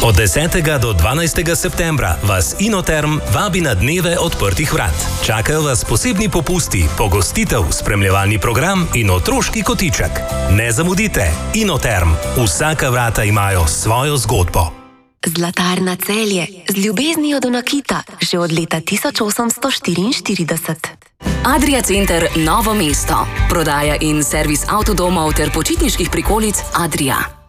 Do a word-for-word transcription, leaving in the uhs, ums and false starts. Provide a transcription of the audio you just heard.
Od desetega do dvanajstega septembra vas Inoterm vabi na dneve odprtih vrat. Čakajo vas posebni popusti, pogostitev, spremljevalni program in otroški kotiček. Ne zamudite, Inoterm. Vsaka vrata imajo svojo zgodbo. Zlatarna Celje, z ljubeznijo do nakita, že od leta tisoč osemsto štiriinštirideset. Adria Center Novo mesto. Prodaja in servis avtodomov ter počitniških prikolic Adria.